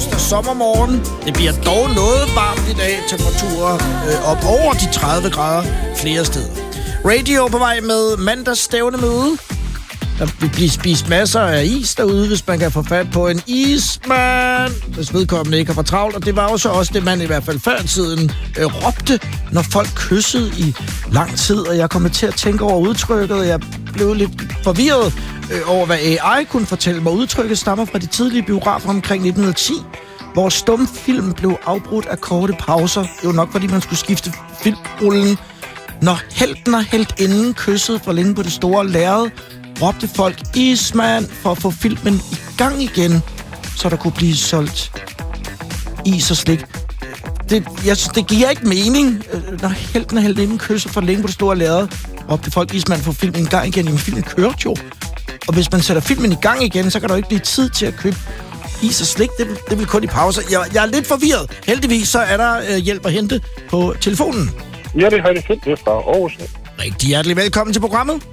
torsdag sommermorgen. Det bliver dog noget varmt i dag. Temperaturer op over de 30 grader flere steder. Radio på vej med mandagsstævnemøde. Der vil blive spist masser af is derude, hvis man kan få fat på en ismand, hvis vedkommende ikke har for travlt. Og det var jo så også det, man i hvert fald før tiden råbte, når folk kyssede i lang tid. Og jeg kom til at tænke over udtrykket, og jeg blev lidt forvirret over, hvad AI kunne fortælle mig. Udtrykket stammer fra de tidlige biografer omkring 1910, hvor stumfilm blev afbrudt af korte pauser. Det var nok, fordi man skulle skifte filmrullen. Når helten og heltinden kyssede for længe på det store lærred, råbte folk ismand for at få filmen i gang igen, så der kunne blive solgt is og slik. Jeg synes, det giver ikke mening. Når helten og heltinden kysser for længe på det store lærred, råbte folk ismand for filmen i gang igen. Jamen, filmen kørte jo. Og hvis man sætter filmen i gang igen, så kan der jo ikke blive tid til at købe is og slik. Det vil kun i pauser. Jeg er lidt forvirret. Heldigvis så er der hjælp at hente på telefonen. Ja, det har det fedt. Det er fra Aarhus. Rigtig hjertelig velkommen til programmet.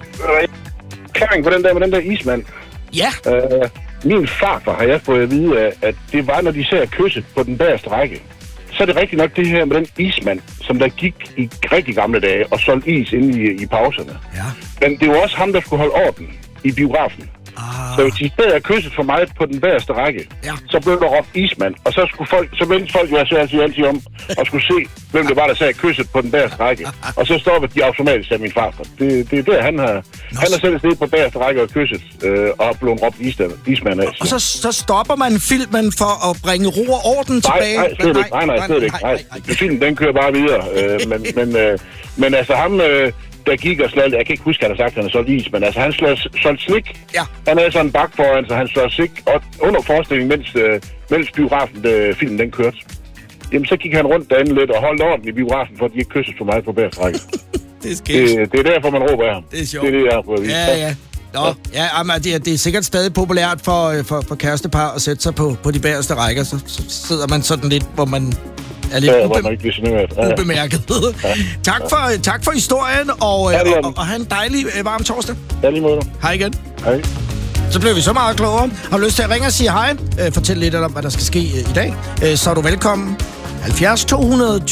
Kæring på med den der ismand. Ja. Min farfar har jeg fået at vide, at det var, når de ser kysse på den bagerste række. Så er det rigtigt nok det her med den ismand, som der gik i rigtig gamle dage og solgte is inde i pauserne. Ja. Men det var også ham, der skulle holde orden i biografen. Så hvis de steder kysset for meget på den bagerste række, så blev der råbt ismand. Og så vendte folk jo altid om og skulle se, hvem det var, der sagde kysset på den bagerste række. Og så stoppede de automatisk af min farfar. Det er der, han har selv stedet på bagerste række og kysset, og har blevet råbt ismand af. Og så stopper man filmen for at bringe ro og orden tilbage? Nej, slet ikke. Nej. Filmen, den kører bare videre. Men altså ham... der gik og slår, jeg kan ikke huske, at han har sagt, at han har solgt is, men altså han solgte slik. Ja. Han havde sådan en bak foran, så han slår slik under forestillingen, mens biografen, filmen den kørte. Jamen så gik han rundt derinde lidt og holdt orden i biografen, for at de ikke kysses for meget på bærstrækket. det er derfor, man råber af ham. Det er sjovt. Det er det, jeg har fået at vise. Ja. Nå, det er sikkert stadig populært for kærestepar at sætte sig på de bagerste rækker, så sidder man sådan lidt, hvor man er lidt ubemærket. Ja. Tak for historien, og have en dejlig varm torsdag. Ja, lige måde. Hej igen. Hej. Så blev vi så meget klogere. Har du lyst til at ringe og sige hej? Fortæl lidt om, hvad der skal ske i dag. Så er du velkommen. 70 200